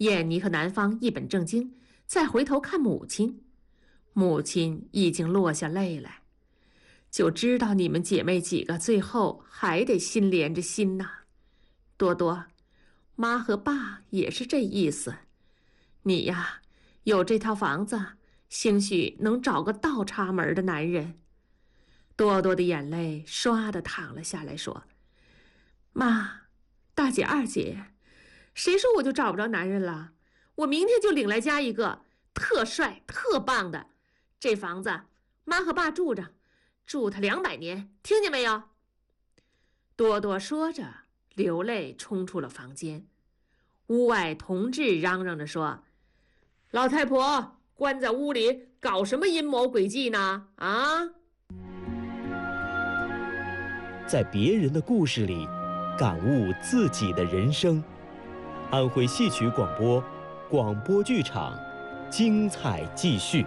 燕妮和南方一本正经，再回头看母亲，母亲已经落下泪来，就知道你们姐妹几个最后还得心连着心呐。多多，妈和爸也是这意思。你呀，有这套房子，兴许能找个倒插门的男人。多多的眼泪唰地淌了下来，说：“妈，大姐、二姐，谁说我就找不着男人了？我明天就领来家一个特帅、特棒的。这房子，妈和爸住着，住他200年，听见没有？”多多说着，流泪冲出了房间。屋外同志嚷嚷着说：“老太婆，关在屋里搞什么阴谋诡计呢？啊！” 在别人的故事里感悟自己的人生。安徽戏曲广播，广播剧场，精彩继续。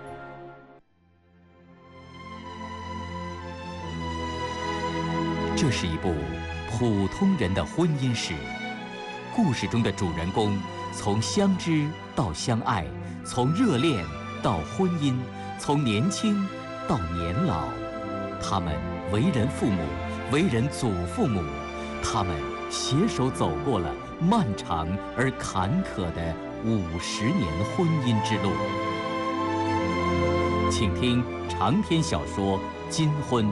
这是一部普通人的婚姻史，故事中的主人公从相知到相爱，从热恋到婚姻，从年轻到年老，他们为人父母，为人祖父母，他们携手走过了漫长而坎坷的50年婚姻之路。请听长篇小说《金婚》。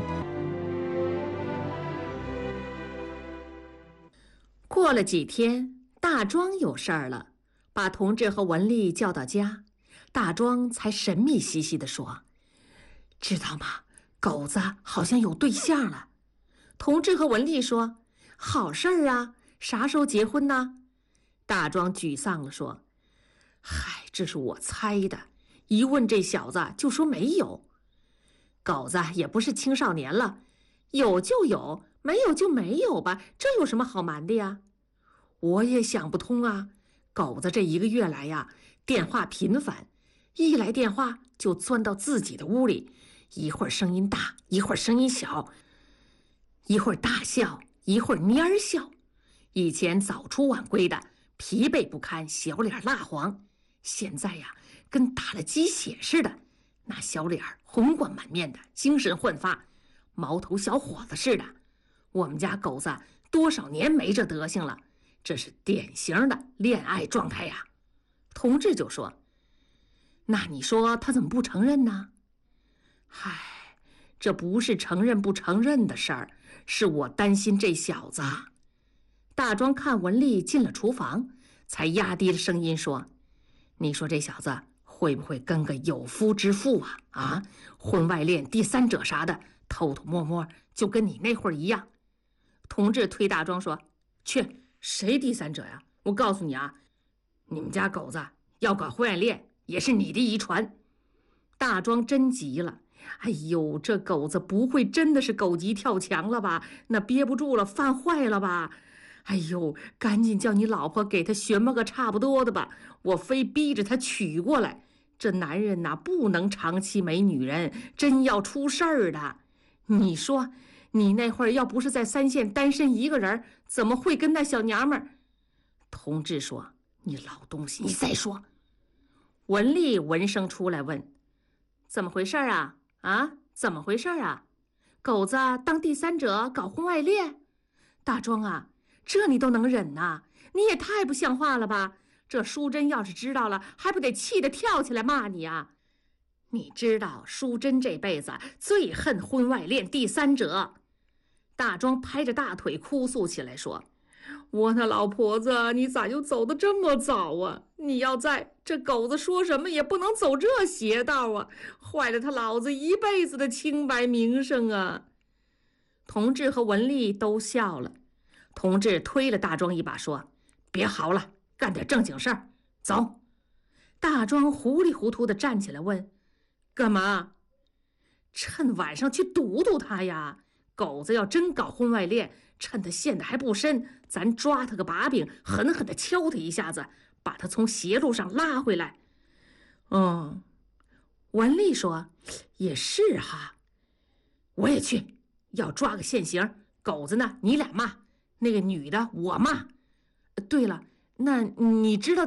过了几天，大庄有事儿了，把同志和文丽叫到家。大庄才神秘兮兮地说：“知道吗？狗子好像有对象了。”同志和文丽说：“好事儿啊，啥时候结婚呢？”大庄沮丧地说：“嗨，这是我猜的，一问这小子就说没有。狗子也不是青少年了，有就有，没有就没有吧，这有什么好瞒的呀？我也想不通啊，狗子这1个月来呀，电话频繁，一来电话就钻到自己的屋里，一会儿声音大，一会儿声音小，一会儿大笑，一会儿蔫儿笑。以前早出晚归的，疲惫不堪，小脸蜡黄，现在呀，跟打了鸡血似的，那小脸红光满面的，精神焕发，毛头小伙子似的。我们家狗子多少年没这德行了，这是典型的恋爱状态呀。同志就说：“那你说他怎么不承认呢？”嗨，这不是承认不承认的事儿，是我担心这小子。大庄看文丽进了厨房，才压低了声音说：“你说这小子会不会跟个有夫之妇啊？啊，婚外恋、第三者啥的，偷偷摸摸，就跟你那会儿一样。”同志推大庄说：“去，谁第三者呀？我告诉你啊，你们家狗子要搞婚外恋，也是你的遗传。”大庄真急了，哎呦，这狗子不会真的是狗急跳墙了吧？那憋不住了，犯坏了吧？哎呦，赶紧叫你老婆给他寻摸个差不多的吧，我非逼着他娶过来。这男人呐，不能长期没女人，真要出事儿的。你说，你那会儿要不是在3县单身一个人，怎么会跟那小娘们儿？同志说：“你老东西，你再说。”文丽闻声出来问：“怎么回事啊？啊，怎么回事啊？狗子当第三者搞婚外恋？大庄啊，这你都能忍呐？你也太不像话了吧！这淑珍要是知道了，还不得气得跳起来骂你啊？你知道淑珍这辈子最恨婚外恋、第三者。”大庄拍着大腿哭诉起来说：“我那老婆子，你咋就走得这么早啊？你要在这狗子说什么也不能走这邪道啊，坏了他老子一辈子的清白名声啊！”同志和文丽都笑了。同志推了大庄一把说：“别嚎了，干点正经事儿，走。”大庄糊里糊涂地站起来问：“干嘛？”“趁晚上去堵堵他呀！狗子要真搞婚外恋，趁他陷得还不深，咱抓他个把柄，狠狠地敲他一下子，把他从邪路上拉回来。”“文丽说：“也是哈，我也去，要抓个现行。狗子呢，你俩骂；那个女的我骂。对了，那你知道